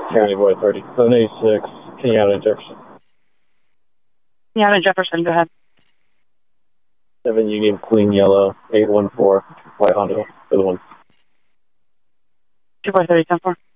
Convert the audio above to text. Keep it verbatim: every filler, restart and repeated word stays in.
County Boy thirty. seven eighty-six, Kenyatta and Jefferson. Kenyatta and Jefferson, go ahead. seven Union Queen Yellow, eight one four, White Honda, for the one. two four thirty, ten four.